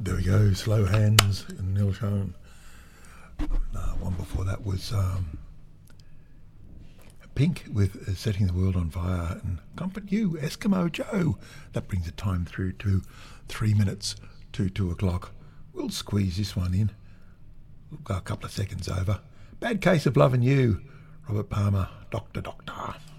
There we go, Slow Hands and Neil Schon. One before that was Pink with Setting the World on Fire, and Comfort You, Eskimo Joe. That brings the time through to 3 minutes to 2 o'clock. We'll squeeze this one in. We'll go a couple of seconds over. Bad Case of Loving You, Robert Palmer, Doctor.